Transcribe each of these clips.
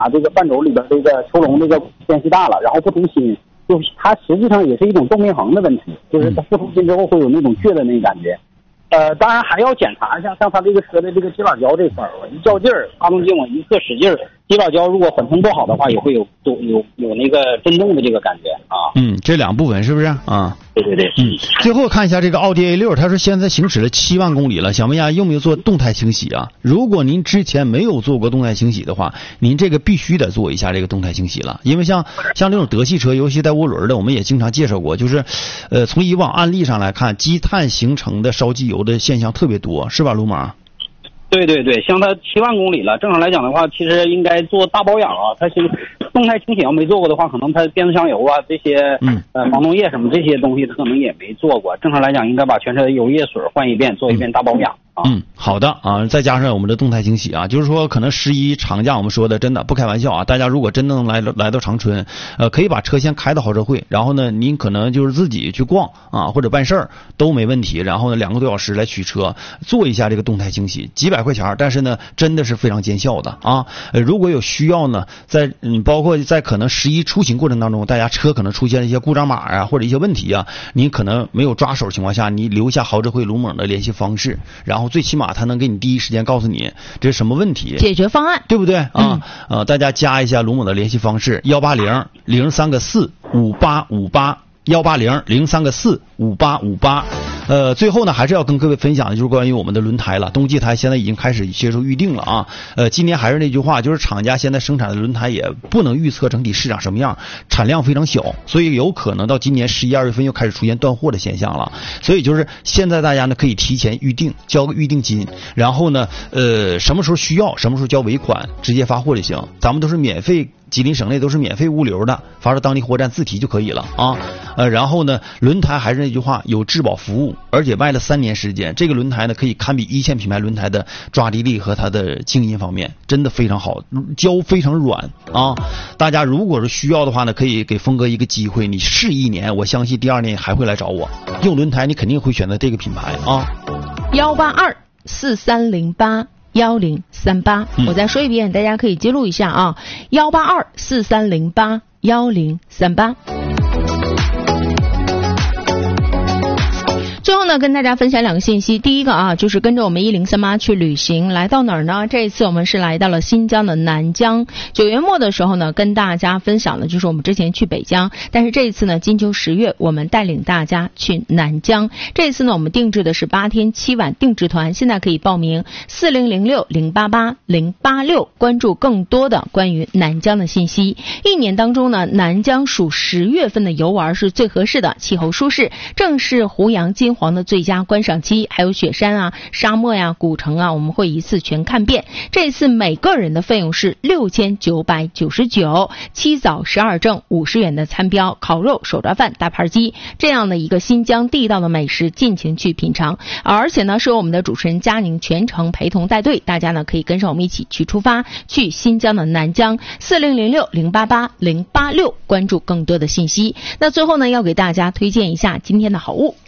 这个范畴里边这个丘隆这个间隙大了，然后不同心，就是它实际上也是一种动平衡的问题，就是它不同心之后会有那种倔的那个感觉。当然还要检查一下，像它这个车的这个急拉胶这块儿，我一较劲儿，发动机我一特使劲儿，急拉胶如果缓冲不好的话，也会有那个震动的这个感觉啊。 这两部分是不是啊？ 对对对。 最后看一下这个奥迪 A6，他说现在行驶了7万公里了，想问一下用没有做动态清洗啊？如果您之前没有做过动态清洗的话，您这个必须得做一下这个动态清洗了，因为像这种德系车，尤其带涡轮的，我们也经常介绍过，就是从以往案例上来看，积碳形成的烧机油的现象特别多，是吧，卢马？ 对对对，像它7万公里了，正常来讲的话，其实应该做大保养啊。它是动态清洗要没做过的话，可能它变速箱油啊这些防冻液什么这些东西，它可能也没做过。正常来讲，应该把全车的油液水换一遍，做一遍大保养。 好的啊，再加上我们的动态清洗啊，就是说可能11长假我们说的真的不开玩笑啊，大家如果真的能来到长春，可以把车先开到豪车会，然后呢，您可能就是自己去逛啊或者办事儿都没问题，然后呢2个多小时来取车，做一下这个动态清洗，几百块钱，但是呢真的是非常见效的啊。如果有需要呢，包括在可能11出行过程当中，大家车可能出现一些故障码啊或者一些问题啊，您可能没有抓手情况下，你留下豪车会鲁猛的联系方式，然后最起码他能给你第一时间告诉你这是什么问题， 解决方案， 对不对啊？大家加一下鲁猛的联系方式180-03-4-5858，180-03-4-5858。最后呢，还是要跟各位分享的就是关于我们的轮胎了。冬季胎现在已经开始接受预定了啊。今年还是那句话，就是厂家现在生产的轮胎也不能预测整体市场什么样，产量非常小，所以有可能到今年11、2月份又开始出现断货的现象了。所以就是现在大家呢可以提前预定，交个预定金，然后呢什么时候需要什么时候交尾款，直接发货就行。咱们都是免费，吉林省内都是免费物流的，发到当地货站自提就可以了啊。然后呢，轮胎还是那句话，有质保服务，而且卖了3年时间，这个轮胎呢可以堪比一线品牌轮胎的抓地力和它的静音方面，真的非常好，胶非常软啊。大家如果是需要的话呢，可以给峰哥一个机会，你试1年，我相信第2年还会来找我。用轮胎你肯定会选择这个品牌啊。 182-4308-1038，我再说一遍，大家可以记录一下啊，182-4308-1038。最后呢，跟大家分享2个信息。第一个啊，就是跟着我们1038去旅行，来到哪儿呢？这一次我们是来到了新疆的南疆。9月末的时候呢，跟大家分享的就是我们之前去北疆，但是这一次呢，金秋10月，我们带领大家去南疆。这一次呢，我们定制的是8天7晚定制团，现在可以报名4006-088-086，关注更多的关于南疆的信息。1年当中呢，南疆属10月份的游玩是最合适的，气候舒适，正是胡杨金黄的最佳观赏期，还有雪山啊、沙漠呀、古城啊，我们会一次全看遍。这次每个人的费用是6999，7早12正50元的餐标，烤肉、手抓饭、大盘鸡，这样的一个新疆地道的美食，尽情去品尝。而且呢，是由我们的主持人佳宁全程陪同带队，大家呢可以跟上我们一起去出发，去新疆的南疆，4006-088-086，关注更多的信息。那最后呢，要给大家推荐一下今天的好物。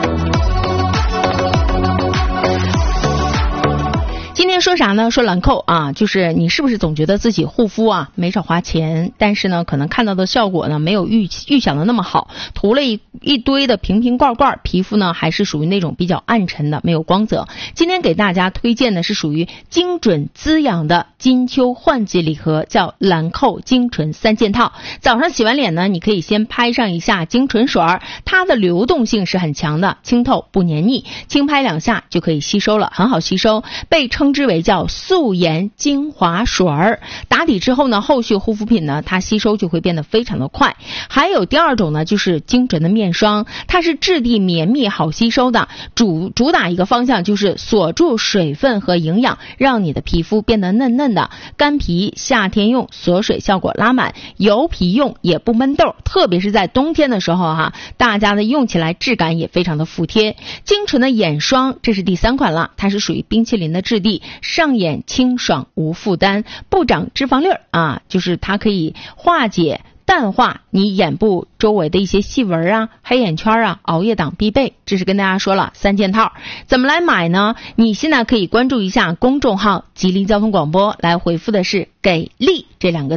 今天说啥呢？说兰蔻啊，就是你是不是总觉得自己护肤啊没少花钱，但是呢可能看到的效果呢没有预想的那么好，涂了一堆的瓶瓶罐罐，皮肤呢还是属于那种比较暗沉的，没有光泽。今天给大家推荐的是属于精准滋养的金秋换季礼盒，叫兰蔻精纯3件套。早上洗完脸呢，你可以先拍上一下精纯水，它的流动性是很强的，清透不黏腻，轻拍2下就可以吸收了，很好吸收，被称之为叫素颜精华水。打底之后呢，后续护肤品呢它吸收就会变得非常的快。还有第2种呢，就是精纯的面霜，它是质地绵密好吸收的，主打一个方向就是锁住水分和营养，让你的皮肤变得嫩嫩的。干皮夏天用锁水效果拉满，油皮用也不闷痘，特别是在冬天的时候大家的用起来质感也非常的服帖。精纯的眼霜，这是第3款了，它是属于冰淇淋的质地，上眼清爽无负担，不长脂肪粒就是它可以化解淡化你眼部周围的一些细纹啊、黑眼圈啊、熬夜党必备。这是跟大家说了3件套，怎么来买呢？你现在可以关注一下公众号吉林交通广播，来回复的是给力这2个